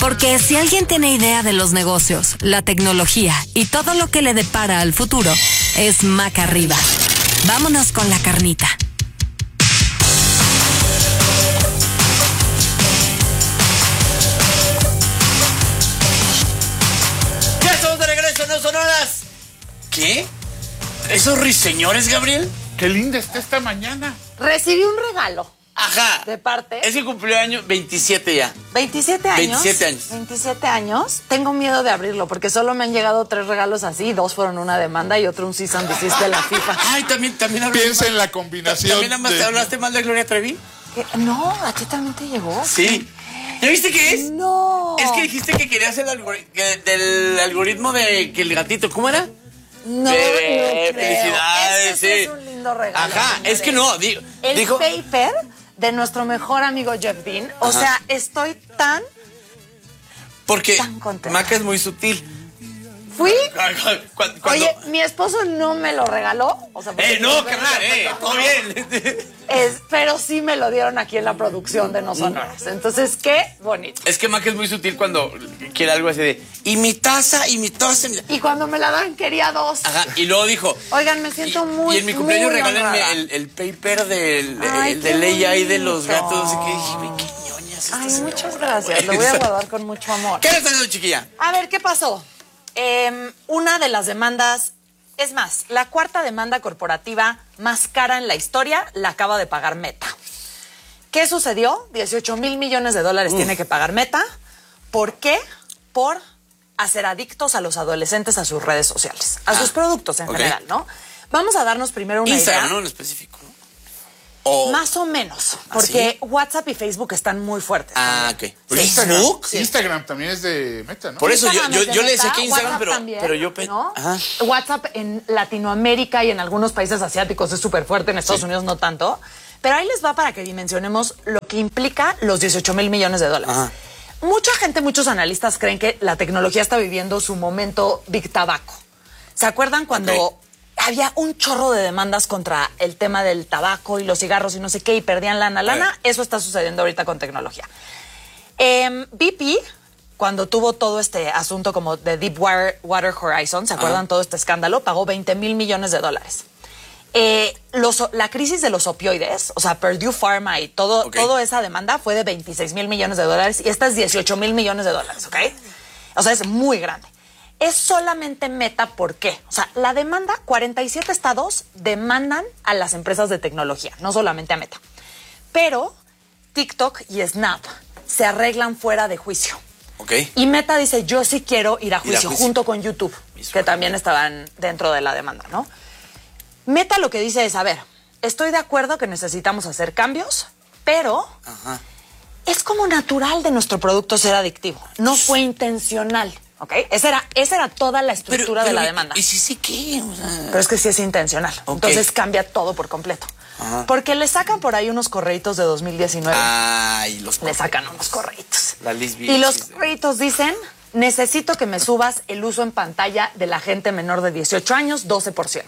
Porque si alguien tiene idea de los negocios, la tecnología y todo lo que le depara al futuro, es Maca Arriba. Vámonos con la carnita. ¡Ya estamos de regreso, no son horas! ¿Qué? ¿Esos ruiseñores, Gabriel? Qué linda está esta mañana. Recibí un regalo. Ajá. ¿De parte? Es que cumplió año 27 ya. ¿27 años? 27 años. 27 años. Tengo miedo de abrirlo porque solo me han llegado 3 regalos así. 2 fueron una demanda y otro un cease and desist de la FIFA. Ay, también hablaste. Piensa en la combinación. ¿También hablaste mal de Gloria Trevi? ¿Qué? No, ¿a ti también te llegó? Sí. ¿Ya viste qué es? No. Es que dijiste que querías el del algoritmo de que el gatito, ¿cómo era? No, Bebé, no creo. felicidades, Sí sí. Es un lindo regalo. Ajá, señores. es que no, El dijo... paper de nuestro mejor amigo Jeff Dean. O Ajá. sea, estoy tan Porque contenta. Maca es muy sutil. Fui. Cuando... Oye, mi esposo no me lo regaló. O sea, porque no, carnal, todo bien. pero sí me lo dieron aquí en la producción de No Son Horas. Entonces, qué bonito. Es que Maca es muy sutil cuando quiere algo así de... Y mi taza. Y cuando me la dan, quería 2. Ajá, y luego dijo... Oigan, me siento muy Y en mi cumpleaños muy regálenme honrada. el paper Ay, de qué ley ahí de los bonito. gatos. Y que dije, "Güey, qué ñoñas esta Ay, señora". muchas gracias. Lo voy a guardar con mucho amor. ¿Qué le está haciendo, chiquilla? A ver, ¿qué pasó? Una de las demandas, es más, la 4ª demanda corporativa más cara en la historia la acaba de pagar Meta. ¿Qué sucedió? 18 mil millones de dólares tiene que pagar Meta. ¿Por qué? Por hacer adictos a los adolescentes a sus redes sociales, a sus productos en general, ¿no? Vamos a darnos primero una Instagram, idea. ¿no? En específico, ¿no? O... Más o menos, porque ¿sí? WhatsApp y Facebook están muy fuertes. Ah, ok. Sí. ¿Facebook? Sí. Instagram también es de Meta, ¿no? Por eso Instagram es de yo le decía Meta, que Instagram, WhatsApp también, pero yo... ¿no? Ajá. WhatsApp en Latinoamérica y en algunos países asiáticos es súper fuerte, en Estados Unidos no tanto. Pero ahí les va para que dimensionemos lo que implica los 18 mil millones de dólares. Ajá. Mucha gente, muchos analistas creen que la tecnología está viviendo su momento Big Tabaco. ¿Se acuerdan cuando había un chorro de demandas contra el tema del tabaco y los cigarros y no sé qué y perdían lana? Eso está sucediendo ahorita con tecnología. BP, cuando tuvo todo este asunto como de Deepwater Horizon, ¿se acuerdan? Todo este escándalo, pagó 20 mil millones de dólares. La crisis de los opioides, o sea, Purdue Pharma y toda esa demanda fue de 26 mil millones de dólares y esta es 18 mil millones de dólares, ¿ok? O sea, es muy grande. Es solamente Meta, ¿por qué? O sea, la demanda, 47 estados demandan a las empresas de tecnología, no solamente a Meta. Pero TikTok y Snap se arreglan fuera de juicio. Ok. Y Meta dice, yo sí quiero ir a juicio, junto con YouTube, que también estaban dentro de la demanda, ¿no? Meta lo que dice es, a ver, estoy de acuerdo que necesitamos hacer cambios, pero es como natural de nuestro producto ser adictivo. No fue intencional, ¿ok? Esa era toda la estructura de la demanda. ¿Y sí qué? O sea... Pero es que sí es intencional. Ok. Entonces cambia todo por completo. Porque le sacan por ahí unos correitos de 2019. Ay, Le sacan unos correitos. La lesbiana. Y los correitos dicen, necesito que me subas el uso en pantalla de la gente menor de 18 años, 12%.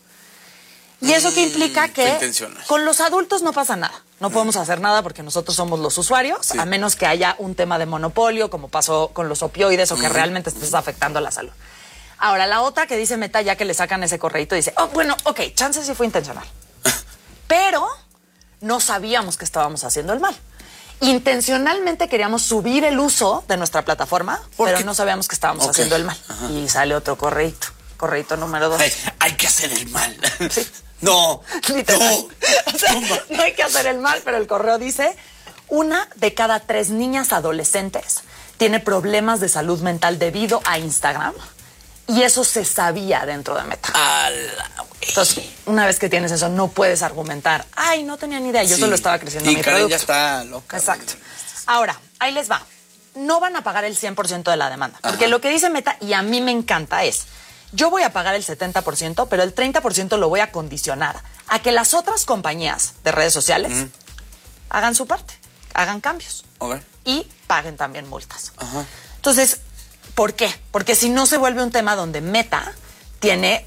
Y eso que implica que con los adultos no pasa nada. No podemos hacer nada porque nosotros somos los usuarios, a menos que haya un tema de monopolio, como pasó con los opioides o que realmente estés afectando la salud. Ahora, la otra que dice Meta, ya que le sacan ese correíto, dice, bueno, ok, chance sí fue intencional. Pero no sabíamos que estábamos haciendo el mal. Intencionalmente queríamos subir el uso de nuestra plataforma, pero no sabíamos que estábamos haciendo el mal. Y sale otro correíto. Correíto número 2. Hay que hacer el mal. Sí. No. Literal. O sea, no hay que hacer el mal, pero el correo dice, 1 de cada 3 niñas adolescentes tiene problemas de salud mental debido a Instagram. Y eso se sabía dentro de Meta. Entonces, una vez que tienes eso, no puedes argumentar, ay, no tenía ni idea, yo solo estaba creciendo mi Karen producto. ya está loca. Exacto. Ahora, ahí les va. No van a pagar el 100% de la demanda. Porque lo que dice Meta, y a mí me encanta, es, yo voy a pagar el 70%, pero el 30% lo voy a condicionar a que las otras compañías de redes sociales hagan su parte, hagan cambios y paguen también multas. Entonces, ¿por qué? Porque si no se vuelve un tema donde Meta tiene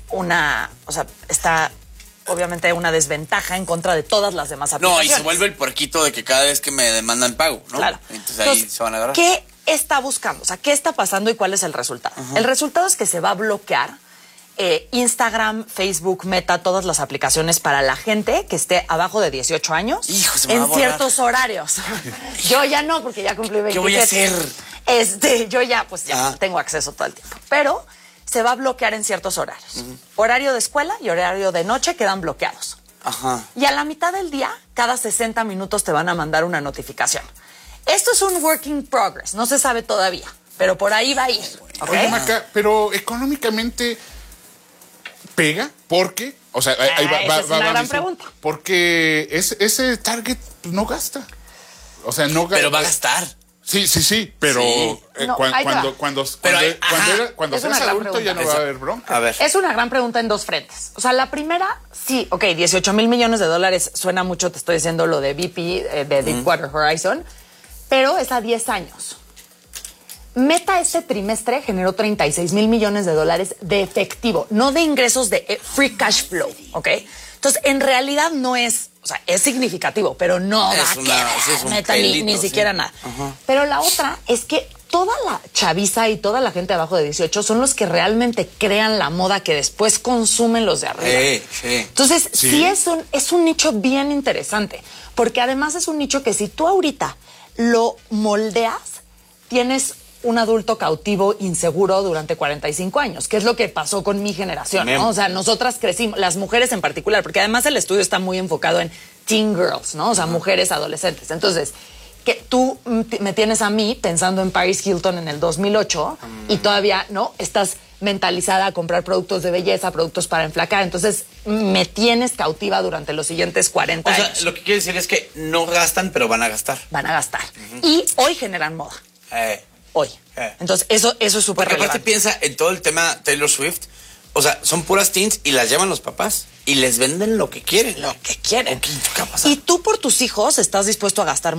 está obviamente una desventaja en contra de todas las demás aplicaciones. No, y se vuelve el puerquito de que cada vez que me demandan pago, ¿no? Claro. Entonces ahí se van a agarrar. está buscando? O sea, ¿qué está pasando y cuál es el resultado? El resultado es que se va a bloquear Instagram, Facebook, Meta, todas las aplicaciones para la gente que esté abajo de 18 años Hijo, se me va a en borrar. ciertos horarios. Yo ya no, porque ya cumplí 27. ¿Qué voy a hacer? Yo ya, pues ya tengo acceso todo el tiempo. Pero se va a bloquear en ciertos horarios. Horario de escuela y horario de noche quedan bloqueados. Ajá. Y a la mitad del día, cada 60 minutos te van a mandar una notificación. Esto es un work in progress, no se sabe todavía, pero por ahí va a ir. ¿Ok? Oye, Maca, pero económicamente pega porque, o sea, ahí esa es una gran pregunta. Porque ese target no gasta. O sea, no gasta. Pero va a gastar. Sí, pero Sí. No, ahí te va. cuando Es una seas gran adulto ya pregunta. no va a haber bronca. A ver. Es una gran pregunta en dos frentes. O sea, la primera, sí, ok, 18 mil millones de dólares suena mucho, te estoy diciendo lo de BP, de Deepwater Horizon, pero es a 10 años. Meta este trimestre generó 36 mil millones de dólares de efectivo, no de ingresos de free cash flow, ¿ok? Entonces, en realidad no es, o sea, es significativo, pero no Es va a una- quedar, sí, es un Meta, pelito, ni sí. siquiera nada. Pero la otra es que toda la chaviza y toda la gente abajo de 18 son los que realmente crean la moda que después consumen los de arriba. Sí. Entonces, sí es un nicho bien interesante, porque además es un nicho que si tú ahorita lo moldeas, tienes un adulto cautivo inseguro durante 45 años, que es lo que pasó con mi generación, ¿no? O sea, nosotras crecimos, las mujeres en particular, porque además el estudio está muy enfocado en teen girls, ¿no? O sea, mujeres adolescentes. Entonces, que tú me tienes a mí pensando en Paris Hilton en el 2008 y todavía, ¿no? Estás mentalizada a comprar productos de belleza, productos para enflacar. Entonces, me tienes cautiva durante los siguientes 40 O sea, años. lo que quiere decir es que no gastan, pero van a gastar. Van a gastar. Y hoy generan moda. Hoy. Entonces, eso es súper Porque aparte relevante. piensa en todo el tema Taylor Swift. O sea, son puras teens y las llevan los papás. Y les venden lo que quieren. Lo que quieren. ¿Qué va a pasar? Y tú por tus hijos estás dispuesto a gastar